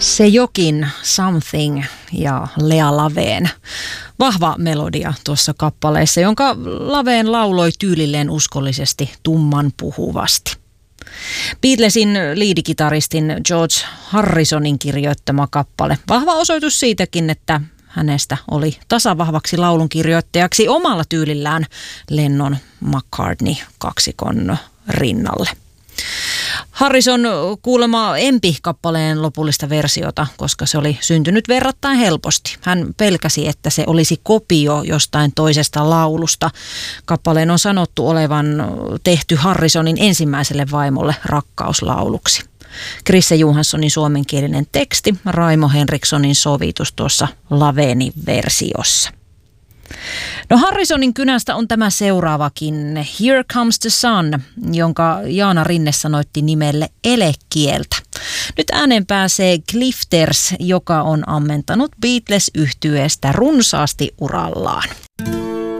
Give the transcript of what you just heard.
Se jokin, Something ja Lea Laveen. Vahva melodia tuossa kappaleessa, jonka Laveen lauloi tyylilleen uskollisesti tumman puhuvasti. Beatlesin liidikitaristin George Harrisonin kirjoittama kappale. Vahva osoitus siitäkin, että hänestä oli tasavahvaksi laulunkirjoittajaksi omalla tyylillään Lennon-McCartney-kaksikon rinnalle. Harrison kuulemma empi kappaleen lopullista versiota, koska se oli syntynyt verrattain helposti. Hän pelkäsi, että se olisi kopio jostain toisesta laulusta. Kappaleen on sanottu olevan tehty Harrisonin ensimmäiselle vaimolle rakkauslauluksi. Chrisse Johanssonin suomenkielinen teksti, Raimo Henrikssonin sovitus tuossa Laveenin versiossa. No Harrisonin kynästä on tämä seuraavakin, Here Comes the Sun, jonka Jaana Rinne sanoitti nimelle Elekieltä. Nyt ääneen pääsee Clifters, joka on ammentanut Beatles-yhtyeestä runsaasti urallaan.